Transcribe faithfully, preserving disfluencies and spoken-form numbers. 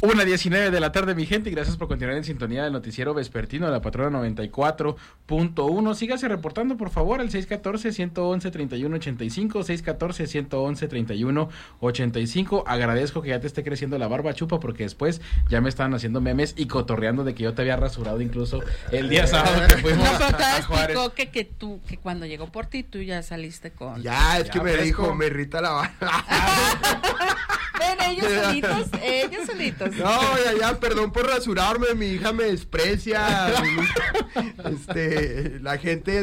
una diecinueve de la tarde, mi gente, y gracias por continuar en sintonía del noticiero vespertino de la Patrona noventa y cuatro punto uno. Sígase reportando, por favor, al seis uno cuatro, uno uno, treinta y uno ochenta y cinco, seis uno cuatro, uno uno, treinta y uno ochenta y cinco. Agradezco que ya te esté creciendo la barba, Chupa, porque después ya me estaban haciendo memes y cotorreando de que yo te había rasurado incluso el día sábado que fuimos no, pero a, a Juárez. explicó que, que tú, que cuando llegó por ti, tú ya saliste con... Ya, es Ya que me fresco. dijo, me irrita la barba. Ven, ellos solitos, ellos solitos. No, ya, ya, perdón por rasurarme, mi hija me desprecia. Este, la gente